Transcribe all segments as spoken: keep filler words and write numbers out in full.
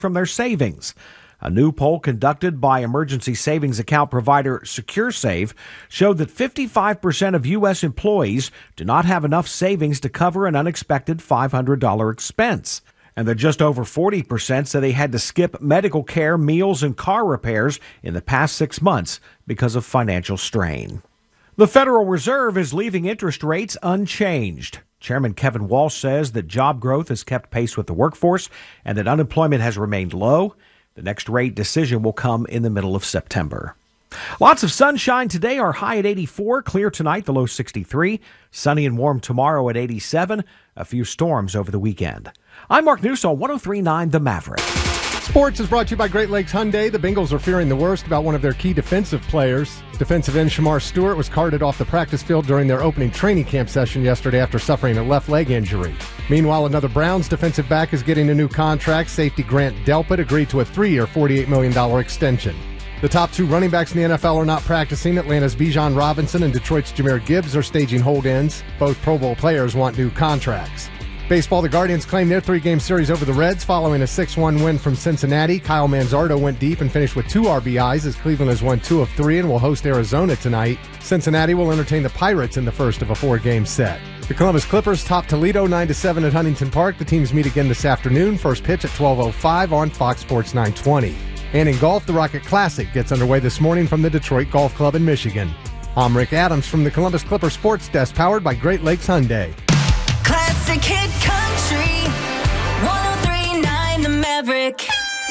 from their savings. A new poll conducted by emergency savings account provider SecureSave showed that fifty-five percent of U S employees do not have enough savings to cover an unexpected five hundred dollars expense. And that just over forty percent say they had to skip medical care, meals, and car repairs in the past six months because of financial strain. The Federal Reserve is leaving interest rates unchanged. Chairman Kevin Walsh says that job growth has kept pace with the workforce and that unemployment has remained low. The next rate decision will come in the middle of September. Lots of sunshine today. Our high at eighty-four. Clear tonight, the low sixty-three. Sunny and warm tomorrow at eighty-seven. A few storms over the weekend. I'm Mark Newsall, one oh three point nine The Maverick. Sports is brought to you by Great Lakes Hyundai. The Bengals are fearing the worst about one of their key defensive players. Defensive end Shamar Stewart was carted off the practice field during their opening training camp session yesterday after suffering a left leg injury. Meanwhile, another Browns defensive back is getting a new contract. Safety Grant Delpit agreed to a three-year, forty-eight million dollars extension. The top two running backs in the N F L are not practicing. Atlanta's Bijan Robinson and Detroit's Jahmyr Gibbs are staging hold-ins. Both Pro Bowl players want new contracts. Baseball, the Guardians claim their three-game series over the Reds following a six one win from Cincinnati. Kyle Manzardo went deep and finished with two R B Is as Cleveland has won two of three and will host Arizona tonight. Cincinnati will entertain the Pirates in the first of a four-game set. The Columbus Clippers top Toledo nine to seven at Huntington Park. The teams meet again this afternoon. First pitch at twelve oh five on Fox Sports nine twenty. And in golf, the Rocket Classic gets underway this morning from the Detroit Golf Club in Michigan. I'm Rick Adams from the Columbus Clipper Sports Desk, powered by Great Lakes Hyundai. Classic hit country, one oh three point nine The Maverick.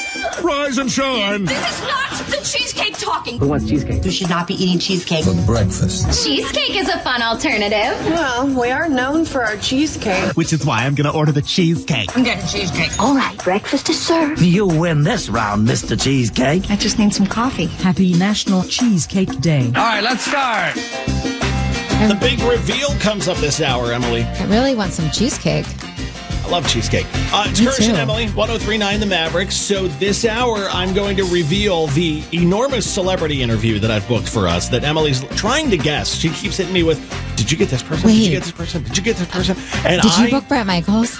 Rise and shine. This is not the cheesecake talking. Who wants cheesecake? You should not be eating cheesecake. For breakfast. Cheesecake is a fun alternative. Well, we are known for our cheesecake. Which is why I'm going to order the cheesecake. I'm getting cheesecake. All right, breakfast is served. You win this round, Mister Cheesecake. I just need some coffee. Happy National Cheesecake Day. All right, let's start. The big reveal comes up this hour, Emily. I really want some cheesecake. I love cheesecake. Uh, it's Kirsch and Emily, one oh three point nine The Mavericks. So this hour, I'm going to reveal the enormous celebrity interview that I've booked for us that Emily's trying to guess. She keeps hitting me with, did you get this person? Wait. Did you get this person? Did you get this person? And Did I, you book Bret Michaels?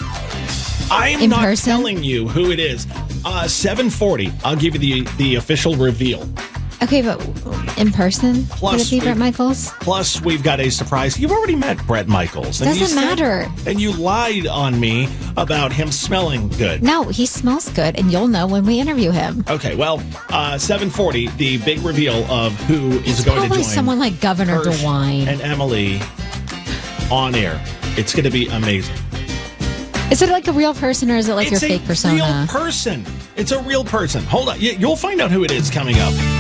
I'm in not person? telling you who it is. Uh, seven forty, I'll give you the, the official reveal. Okay, but in person? Plus, Would it be Bret Michaels? Plus, we've got a surprise. You've already met Bret Michaels. And Doesn't you said- matter. And you lied on me about him smelling good. No, he smells good, and you'll know when we interview him. Okay, well, uh, seven forty, the big reveal of who is It's going to probably join someone like Governor Kirsch DeWine. and Emily on air. It's going to be amazing. Is it like a real person, or is it like it's your fake a persona? real person. It's a real person. Hold on. You- You'll find out who it is coming up.